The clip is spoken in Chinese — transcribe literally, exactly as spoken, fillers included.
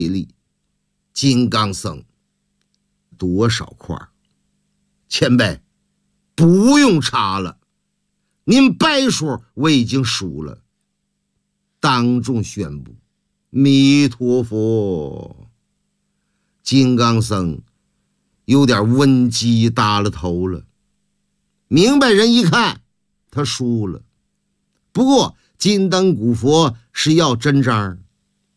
力。金刚僧，多少块？前辈，不用查了，您白说我已经输了。当众宣布，弥陀佛。金刚僧有点温机耷了头了。明白人一看，他输了。不过金灯古佛是要真章，